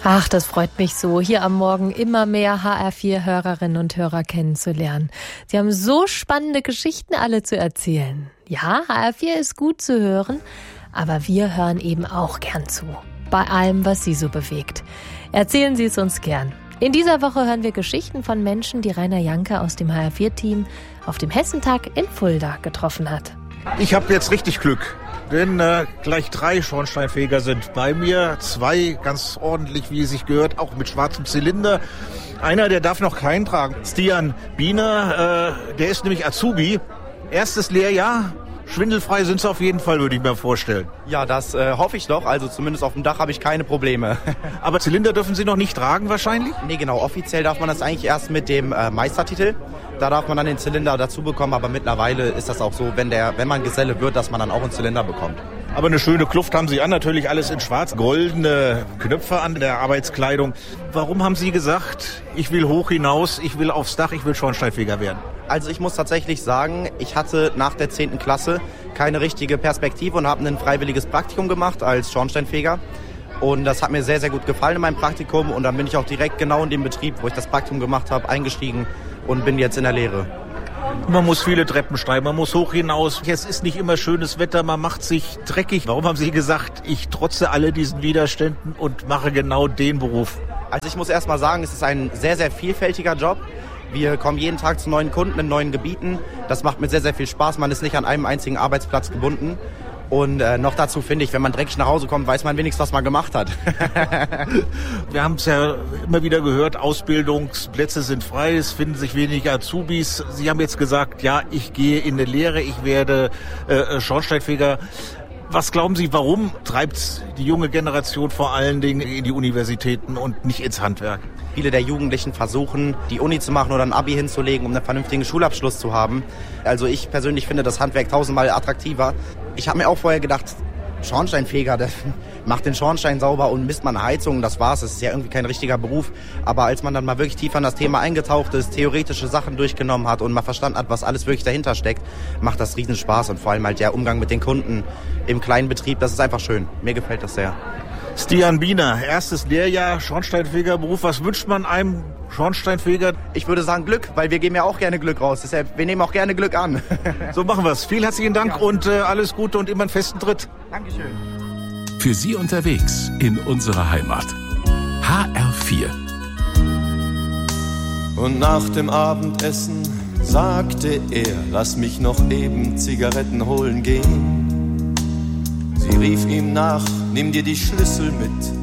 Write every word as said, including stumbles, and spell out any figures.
Ach, das freut mich so, hier am Morgen immer mehr H R vier Hörerinnen und Hörer kennenzulernen. Sie haben so spannende Geschichten alle zu erzählen. Ja, H R vier ist gut zu hören, aber wir hören eben auch gern zu. Bei allem, was Sie so bewegt. Erzählen Sie es uns gern. In dieser Woche hören wir Geschichten von Menschen, die Rainer Janke aus dem H R vier Team auf dem Hessentag in Fulda getroffen hat. Ich habe jetzt richtig Glück. Denn äh, gleich drei Schornsteinfeger sind bei mir. Zwei ganz ordentlich, wie es sich gehört, auch mit schwarzem Zylinder. Einer, der darf noch keinen tragen. Stian Biener, äh, der ist nämlich Azubi. Erstes Lehrjahr. Schwindelfrei sind sie auf jeden Fall, würde ich mir vorstellen. Ja, das äh, hoffe ich doch. Also zumindest auf dem Dach habe ich keine Probleme. Aber Zylinder dürfen Sie noch nicht tragen wahrscheinlich? Nee, genau. Offiziell darf man das eigentlich erst mit dem äh, Meistertitel. Da darf man dann den Zylinder dazu bekommen. Aber mittlerweile ist das auch so, wenn, der, wenn man Geselle wird, dass man dann auch einen Zylinder bekommt. Aber eine schöne Kluft haben Sie an, natürlich alles in schwarz, goldene Knöpfe an der Arbeitskleidung. Warum haben Sie gesagt, ich will hoch hinaus, ich will aufs Dach, ich will Schornsteinfeger werden? Also ich muss tatsächlich sagen, ich hatte nach der zehnten Klasse keine richtige Perspektive und habe ein freiwilliges Praktikum gemacht als Schornsteinfeger. Und das hat mir sehr, sehr gut gefallen in meinem Praktikum. Und dann bin ich auch direkt genau in dem Betrieb, wo ich das Praktikum gemacht habe, eingestiegen und bin jetzt in der Lehre. Man muss viele Treppen steigen, man muss hoch hinaus. Es ist nicht immer schönes Wetter, man macht sich dreckig. Warum haben Sie gesagt, ich trotze alle diesen Widerständen und mache genau den Beruf? Also ich muss erst mal sagen, es ist ein sehr, sehr vielfältiger Job. Wir kommen jeden Tag zu neuen Kunden in neuen Gebieten. Das macht mir sehr, sehr viel Spaß. Man ist nicht an einem einzigen Arbeitsplatz gebunden. Und äh, noch dazu finde ich, wenn man dreckig nach Hause kommt, weiß man wenigstens, was man gemacht hat. Wir haben es ja immer wieder gehört, Ausbildungsplätze sind frei, es finden sich weniger Azubis. Sie haben jetzt gesagt, ja, ich gehe in eine Lehre, ich werde äh, Schornsteinfeger. Was glauben Sie, warum treibt die junge Generation vor allen Dingen in die Universitäten und nicht ins Handwerk? Viele der Jugendlichen versuchen, die Uni zu machen oder ein Abi hinzulegen, um einen vernünftigen Schulabschluss zu haben. Also ich persönlich finde das Handwerk tausendmal attraktiver. Ich habe mir auch vorher gedacht, Schornsteinfeger, der macht den Schornstein sauber und misst man Heizung, das war's. Das ist ja irgendwie kein richtiger Beruf. Aber als man dann mal wirklich tiefer in das Thema eingetaucht ist, theoretische Sachen durchgenommen hat und mal verstanden hat, was alles wirklich dahinter steckt, macht das riesen Spaß. Und vor allem halt der Umgang mit den Kunden im kleinen Betrieb, das ist einfach schön. Mir gefällt das sehr. Stian Biener, erstes Lehrjahr, Schornsteinfegerberuf. Was wünscht man einem Schornsteinfeger? Ich würde sagen Glück, weil wir geben ja auch gerne Glück raus. Deshalb, wir nehmen auch gerne Glück an. So machen wir es. Vielen herzlichen Dank ja. und äh, alles Gute und immer einen festen Tritt. Dankeschön. Für Sie unterwegs in unserer Heimat. H R vier. Und nach dem Abendessen sagte er, lass mich noch eben Zigaretten holen gehen. Sie rief ihm nach, nimm dir die Schlüssel mit,